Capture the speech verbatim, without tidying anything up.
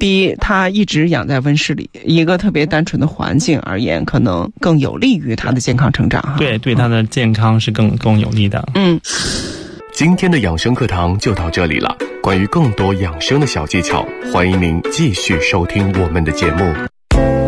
比它一直养在温室里一个特别单纯的环境而言，可能更有利于它的健康成长哈。 对，对它的健康是更更有利的。 嗯， 今天的养生课堂就到这里了。关于更多养生的小技巧，欢迎您继续收听我们的节目。